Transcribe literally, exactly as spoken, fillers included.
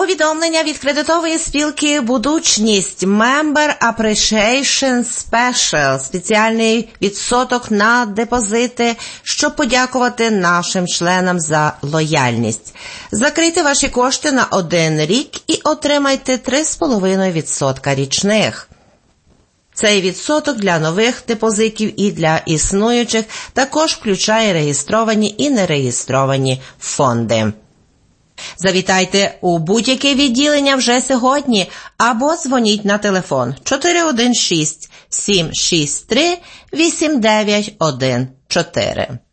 Повідомлення від кредитової спілки «Будучність» Member Appreciation Special, спеціальний відсоток на депозити, щоб подякувати нашим членам за лояльність. Закрийте ваші кошти на один рік і отримайте три з половиною відсотка річних. Цей відсоток для нових депозитів і для існуючих також включає реєстровані і нереєстровані фонди. Завітайте у будь-яке відділення вже сьогодні або дзвоніть на телефон чотири один шість сім шість три вісім дев'ять один чотири.